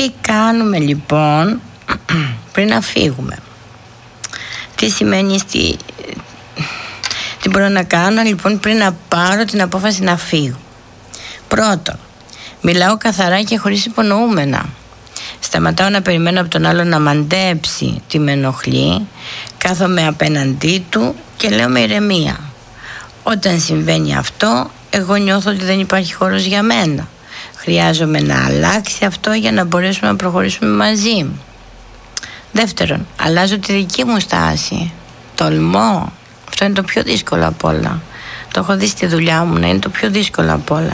Τι κάνουμε λοιπόν πριν να φύγουμε? Τι σημαίνει τι μπορώ να κάνω λοιπόν πριν να πάρω την απόφαση να φύγω? Πρώτον, μιλάω καθαρά και χωρίς υπονοούμενα. Σταματάω να περιμένω από τον άλλο να μαντέψει τι με ενοχλεί. Κάθομαι απέναντί του και λέω με ηρεμία: όταν συμβαίνει αυτό, εγώ νιώθω ότι δεν υπάρχει χώρος για μένα. Χρειάζομαι να αλλάξει αυτό για να μπορέσουμε να προχωρήσουμε μαζί. Δεύτερον, αλλάζω τη δική μου στάση. Τολμώ. Αυτό είναι το πιο δύσκολο απ' όλα. Το έχω δει στη δουλειά μου να είναι το πιο δύσκολο απ' όλα.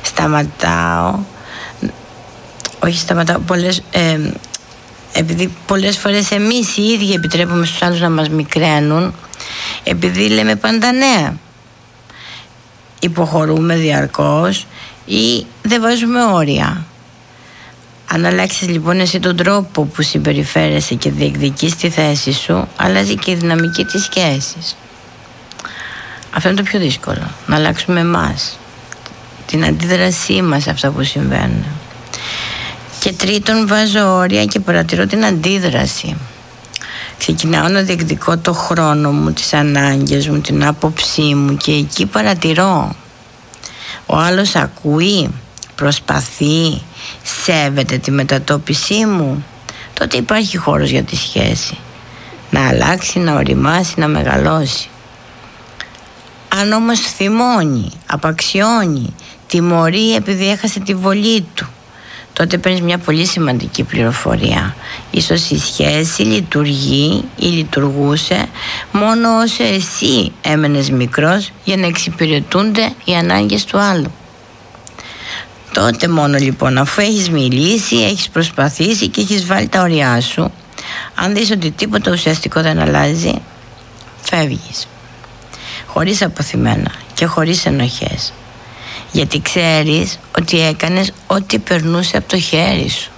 Επειδή πολλές φορές εμείς οι ίδιοι επιτρέπουμε στους άλλους να μας μικραίνουν, επειδή λέμε πάντα ναι, υποχωρούμε διαρκώς ή δεν βάζουμε όρια. Αν αλλάξεις λοιπόν εσύ τον τρόπο που συμπεριφέρεσαι και διεκδικείς τη θέση σου, αλλάζει και η δυναμική της σχέσης. Αυτό είναι το πιο δύσκολο, να αλλάξουμε εμάς, την αντίδρασή μας σε αυτά που συμβαίνουν. Και τρίτον, βάζω όρια και παρατηρώ την αντίδραση. Ξεκινάω να διεκδικώ το χρόνο μου, τις ανάγκες μου, την άποψή μου και εκεί παρατηρώ. Ο άλλος ακούει, προσπαθεί, σέβεται τη μετατόπισή μου, τότε υπάρχει χώρος για τη σχέση να αλλάξει, να οριμάσει, να μεγαλώσει. Αν όμως θυμώνει, απαξιώνει, τιμωρεί επειδή έχασε τη βολή του, τότε παίρνεις μια πολύ σημαντική πληροφορία. Ίσως η σχέση λειτουργεί ή λειτουργούσε μόνο όσο εσύ έμενες μικρός για να εξυπηρετούνται οι ανάγκες του άλλου. Τότε μόνο λοιπόν, αφού έχεις μιλήσει, έχεις προσπαθήσει και έχεις βάλει τα όριά σου, αν δεις ότι τίποτα ουσιαστικό δεν αλλάζει, φεύγεις. Χωρίς αποθυμένα και χωρίς ενοχές. Γιατί ξέρεις ότι έκανες ό,τι περνούσε από το χέρι σου.